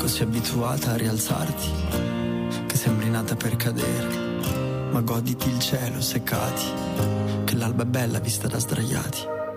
Fossi abituata a rialzarti, che sembri nata per cadere. Ma goditi il cielo se cadi, che l'alba è bella vista da sdraiati.